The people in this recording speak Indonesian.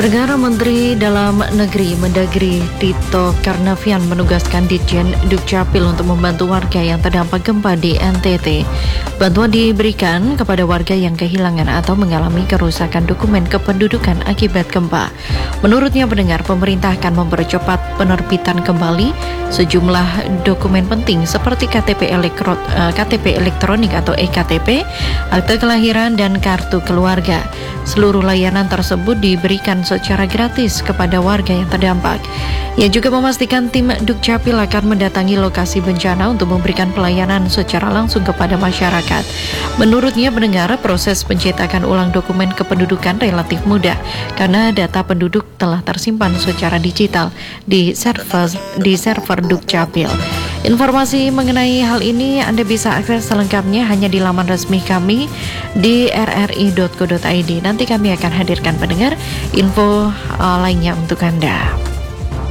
Perdana Menteri Dalam Negeri Mendagri Tito Karnavian menugaskan Ditjen Dukcapil untuk membantu warga yang terdampak gempa di NTT. Bantuan diberikan kepada warga yang kehilangan atau mengalami kerusakan dokumen kependudukan akibat gempa. Menurutnya pendengar, pemerintah akan mempercepat penerbitan kembali sejumlah dokumen penting seperti KTP elektronik atau EKTP, akte kelahiran, dan kartu keluarga. Seluruh layanan tersebut diberikan secara gratis kepada warga yang terdampak. Ia juga memastikan tim Dukcapil akan mendatangi lokasi bencana untuk memberikan pelayanan secara langsung kepada masyarakat. Menurutnya pendengar, proses pencetakan ulang dokumen kependudukan relatif mudah karena data penduduk telah tersimpan secara digital di server Dukcapil. Informasi mengenai hal ini Anda bisa akses selengkapnya hanya di laman resmi kami di rri.co.id. Nanti kami akan hadirkan pendengar info lainnya untuk Anda.